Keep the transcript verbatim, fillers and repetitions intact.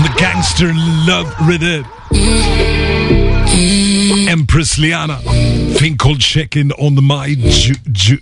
the gangster love rhythm. Empress Liana, thing called Check-In on the My Ju- Ju-